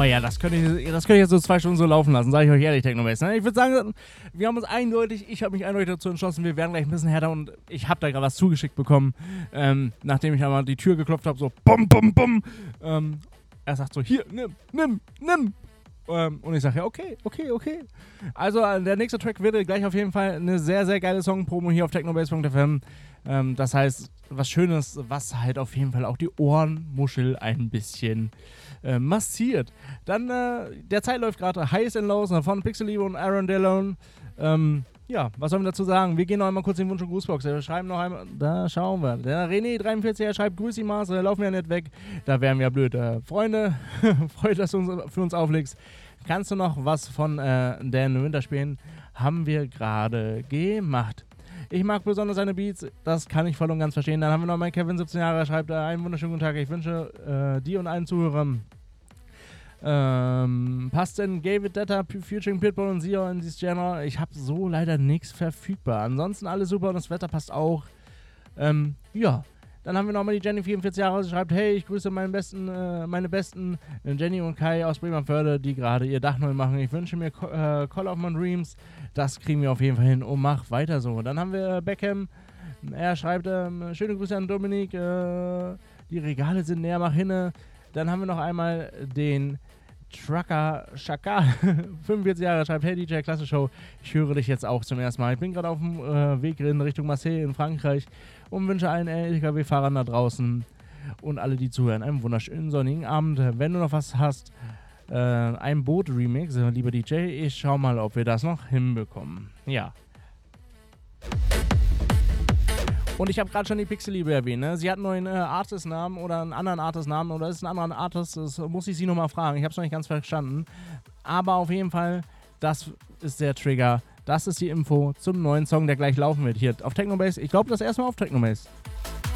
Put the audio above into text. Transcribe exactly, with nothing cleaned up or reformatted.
ja, das könnte ich, das könnte ich jetzt so zwei Stunden so laufen lassen, sage ich euch ehrlich, Technobass. Ne? Ich würde sagen, wir haben uns eindeutig, ich habe mich eindeutig dazu entschlossen, wir werden gleich ein bisschen härter und ich habe da gerade was zugeschickt bekommen, ähm, nachdem ich einmal die Tür geklopft habe, so bum, bum, bum. Ähm, er sagt so, hier, nimm, nimm, nimm. Ähm, und ich sage, ja, okay, okay, okay. Also äh, der nächste Track wird gleich auf jeden Fall eine sehr, sehr geile Song-Promo hier auf technobass punkt f m. Ähm, das heißt, was Schönes, was halt auf jeden Fall auch die Ohrenmuschel ein bisschen äh, massiert. Dann, äh, der Zeit läuft gerade Highs and Lows von Pixeliebe und Aaron Delone. Ähm, ja, was sollen wir dazu sagen? Wir gehen noch einmal kurz in den Wunsch- und Grußbox. Wir schreiben noch einmal, da schauen wir. Der René dreiundvierzig, er schreibt, grüß dich Mars, da laufen wir ja nicht weg. Da wären wir blöd. Äh, Freunde, freut, dass du uns, für uns auflegst. Kannst du noch was von äh, Dan Winter spielen? Haben wir gerade gemacht. Ich mag besonders seine Beats, das kann ich voll und ganz verstehen. Dann haben wir noch mal Kevin, siebzehn Jahre, schreibt, äh, einen wunderschönen guten Tag. Ich wünsche äh, dir und allen Zuhörern Ähm, passt denn David Detta, featuring Pitbull und Zio in dieses Genre? Ich habe so leider nichts verfügbar. Ansonsten alles super und das Wetter passt auch. Ähm, ja. Dann haben wir nochmal die Jenny, vierundvierzig Jahre, sie schreibt, hey, ich grüße meinen besten, äh, meine besten äh, Jenny und Kai aus Bremerförde, die gerade ihr Dach neu machen. Ich wünsche mir Co- äh, Call of My Dreams. Das kriegen wir auf jeden Fall hin. Und mach weiter so. Dann haben wir Beckham. Er schreibt, ähm, schöne Grüße an Dominik. Äh, die Regale sind näher, mach hinne. Dann haben wir noch einmal den Trucker Shaka, fünfundvierzig Jahre, schreibt, hey D J, klasse Show, ich höre dich jetzt auch zum ersten Mal. Ich bin gerade auf dem äh, Weg in Richtung Marseille in Frankreich und wünsche allen L K W-Fahrern da draußen und alle, die zuhören, einen wunderschönen sonnigen Abend. Wenn du noch was hast, äh, ein Boot-Remix, äh, lieber D J, ich schau mal, ob wir das noch hinbekommen. Ja. Und ich habe gerade schon die Pixeliebe erwähnt, ne? Sie hat einen neuen äh, Artist-Namen oder einen anderen Artist-Namen oder ist ein anderer Artist, das muss ich sie nochmal fragen. Ich habe es noch nicht ganz verstanden. Aber auf jeden Fall, das ist der Trigger. Das ist die Info zum neuen Song, der gleich laufen wird hier auf Technobass. Ich glaube, das erste Mal auf Technobass.